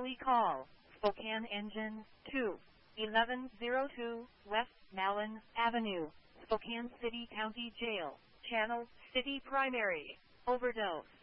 Charlie call, Spokane Engine 2, 1102 West Malin Avenue, Spokane City County Jail, Channel City Primary, overdose.